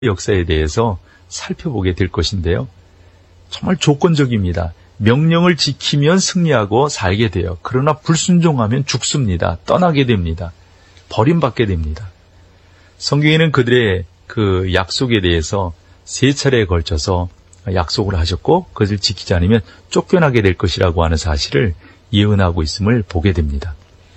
역사에 대해서 살펴보게 될 것인데요. 정말 조건적입니다. 명령을 지키면 승리하고 살게 돼요. 그러나 불순종하면 죽습니다. 떠나게 됩니다. 버림받게 됩니다. 성경에는 그들의 그 약속에 대해서 3차례에 걸쳐서 약속을 하셨고 그것을 지키지 않으면 쫓겨나게 될 것이라고 하는 사실을 예언하고 있음을 보게 됩니다.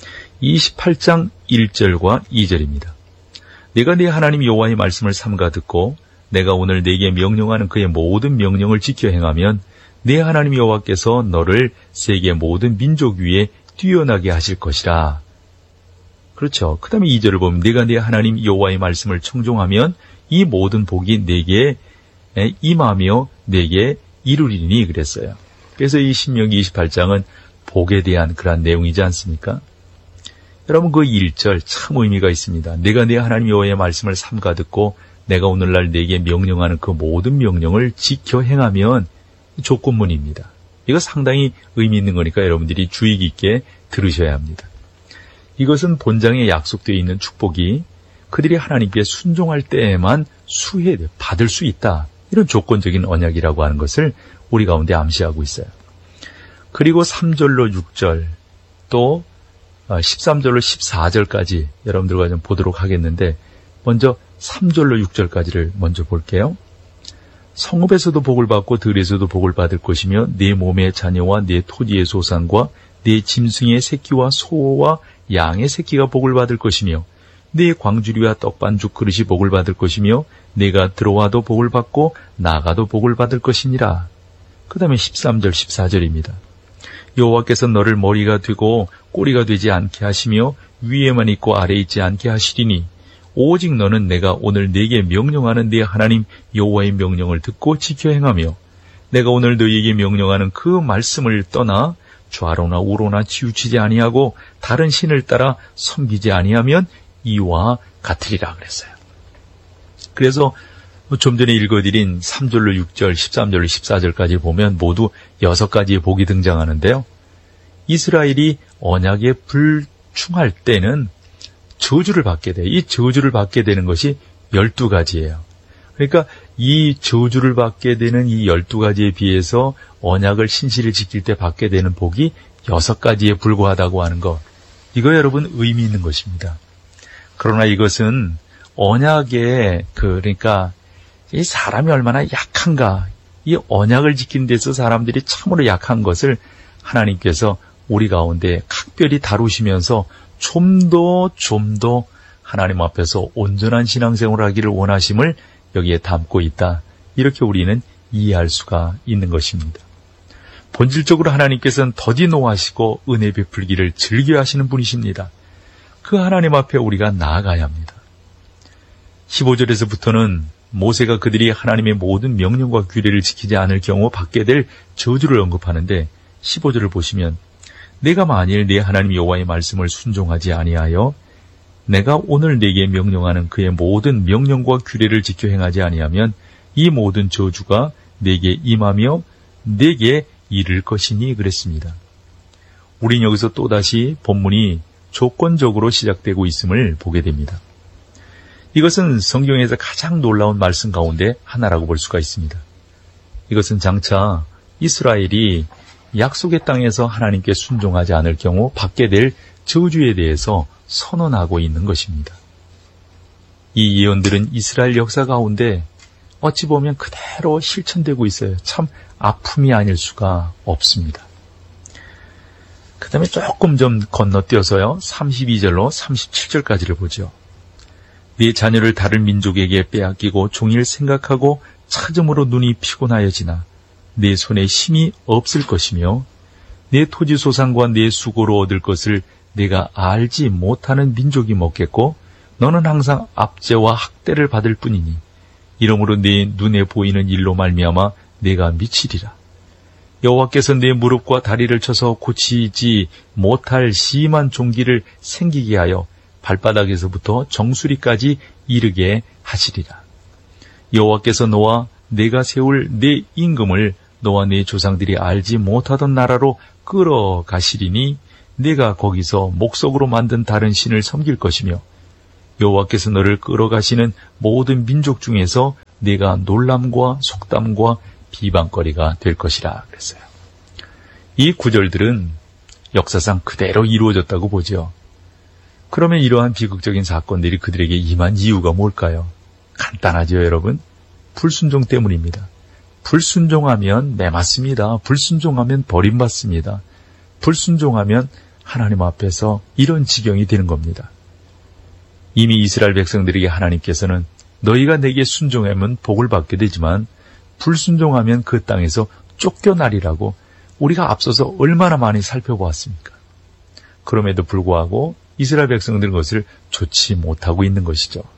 28장 1절과 2절입니다. 내가 네 하나님 여호와의 말씀을 삼가 듣고 내가 오늘 네게 명령하는 그의 모든 명령을 지켜 행하면 네 하나님 여호와께서 너를 세계 모든 민족 위에 뛰어나게 하실 것이라. 그렇죠. 그 다음에 2절을 보면 내가 네 하나님 여호와의 말씀을 청종하면 이 모든 복이 네게 임하며 네게 이루리니 그랬어요. 그래서 이 신명기 28장은 복에 대한 그러한 내용이지 않습니까? 여러분 그 1절 참 의미가 있습니다. 내가 네 하나님 여호와의 말씀을 삼가 듣고 내가 오늘날 네게 명령하는 그 모든 명령을 지켜 행하면 조건문입니다. 이거 상당히 의미 있는 거니까 여러분들이 주의 깊게 들으셔야 합니다. 이것은 본장에 약속되어 있는 축복이 그들이 하나님께 순종할 때에만 받을 수 있다. 이런 조건적인 언약이라고 하는 것을 우리 가운데 암시하고 있어요. 그리고 3절로 6절 또 13절로 14절까지 여러분들과 좀 보도록 하겠는데 먼저 3절로 6절까지를 먼저 볼게요. 성읍에서도 복을 받고 들에서도 복을 받을 것이며 네 몸의 자녀와 네 토지의 소산과 네 짐승의 새끼와 소와 양의 새끼가 복을 받을 것이며 네 광주리와 떡반죽 그릇이 복을 받을 것이며 내가 들어와도 복을 받고 나가도 복을 받을 것이니라. 그 다음에 13절 14절입니다. 여호와께서 너를 머리가 되고 꼬리가 되지 않게 하시며 위에만 있고 아래에 있지 않게 하시리니 오직 너는 내가 오늘 네게 명령하는 네 하나님 여호와의 명령을 듣고 지켜 행하며 내가 오늘 너희에게 명령하는 그 말씀을 떠나 좌로나 우로나 치우치지 아니하고 다른 신을 따라 섬기지 아니하면 이와 같으리라 그랬어요. 그래서 좀 전에 읽어드린 3절로 6절, 13절로 14절까지 보면 모두 6가지의 복이 등장하는데요. 이스라엘이 언약에 불충할 때는 저주를 받게 돼요. 이 저주를 받게 되는 것이 12가지예요. 그러니까 이 저주를 받게 되는 이 12가지에 비해서 언약을 신실히 지킬 때 받게 되는 복이 6가지에 불과하다고 하는 것. 이거 여러분 의미 있는 것입니다. 그러나 이것은 언약의 그러니까 이 사람이 얼마나 약한가, 이 언약을 지키는 데서 사람들이 참으로 약한 것을 하나님께서 우리 가운데 각별히 다루시면서 좀 더 하나님 앞에서 온전한 신앙생활을 하기를 원하심을 여기에 담고 있다. 이렇게 우리는 이해할 수가 있는 것입니다. 본질적으로 하나님께서는 더디 노하시고 은혜 베풀기를 즐겨 하시는 분이십니다. 그 하나님 앞에 우리가 나아가야 합니다. 15절에서부터는 모세가 그들이 하나님의 모든 명령과 규례를 지키지 않을 경우 받게 될 저주를 언급하는데 15절을 보시면 내가 만일 네 하나님 여호와의 말씀을 순종하지 아니하여 내가 오늘 네게 명령하는 그의 모든 명령과 규례를 지켜 행하지 아니하면 이 모든 저주가 네게 임하며 네게 이를 것이니 그랬습니다. 우린 여기서 또다시 본문이 조건적으로 시작되고 있음을 보게 됩니다. 이것은 성경에서 가장 놀라운 말씀 가운데 하나라고 볼 수가 있습니다. 이것은 장차 이스라엘이 약속의 땅에서 하나님께 순종하지 않을 경우 받게 될 저주에 대해서 선언하고 있는 것입니다. 이 예언들은 이스라엘 역사 가운데 어찌 보면 그대로 실천되고 있어요. 참 아픔이 아닐 수가 없습니다. 그 다음에 조금 좀 건너뛰어서요. 32절로 37절까지를 보죠. 네 자녀를 다른 민족에게 빼앗기고 종일 생각하고 찾음으로 눈이 피곤하여지나 네 손에 힘이 없을 것이며 네 토지 소산과 네 수고로 얻을 것을 내가 알지 못하는 민족이 먹겠고 너는 항상 압제와 학대를 받을 뿐이니 이러므로 네 눈에 보이는 일로 말미암아 내가 미치리라. 여호와께서 내 무릎과 다리를 쳐서 고치지 못할 심한 종기를 생기게 하여 발바닥에서부터 정수리까지 이르게 하시리라. 여호와께서 너와 내가 세울 내 임금을 너와 네 조상들이 알지 못하던 나라로 끌어가시리니 내가 거기서 목석으로 만든 다른 신을 섬길 것이며 여호와께서 너를 끌어가시는 모든 민족 중에서 네가 놀람과 속담과 비방거리가 될 것이라 그랬어요. 이 구절들은 역사상 그대로 이루어졌다고 보죠. 그러면 이러한 비극적인 사건들이 그들에게 임한 이유가 뭘까요? 간단하죠, 여러분. 불순종 때문입니다. 불순종하면 매맞습니다. 불순종하면 버림받습니다. 불순종하면 하나님 앞에서 이런 지경이 되는 겁니다. 이미 이스라엘 백성들에게 하나님께서는 너희가 내게 순종하면 복을 받게 되지만 불순종하면 그 땅에서 쫓겨나리라고 우리가 앞서서 얼마나 많이 살펴보았습니까? 그럼에도 불구하고 이스라엘 백성들은 그것을 좋지 못하고 있는 것이죠.